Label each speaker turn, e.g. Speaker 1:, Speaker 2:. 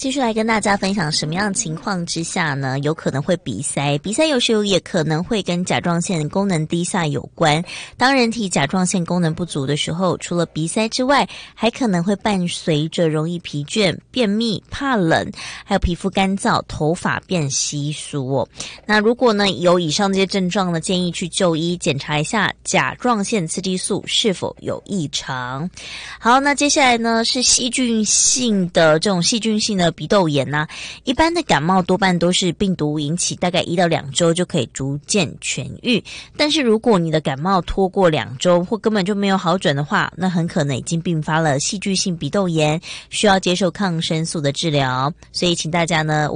Speaker 1: 继续来跟大家分享什么样的情况之下呢，有可能会鼻塞。鼻塞有时候也可能会跟甲状腺功能低下有关。当人体甲状腺功能不足的时候，除了鼻塞之外，还可能会伴随着容易疲倦、便秘、怕冷，还有皮肤干燥、头发变稀疏哦。那如果呢有以上这些症状呢，建议去就医检查一下甲状腺刺激素是否有异常。好，那接下来呢是细菌性的这种细菌性的鼻窦炎啊，一般的感冒多半都是病毒引起，大概1到2周就可以逐渐痊愈。但是如果你的感冒拖过2周或根本就没有好转的话，那很可能已经并发了细菌性鼻窦炎，需要接受抗生素的治疗。所以请大家呢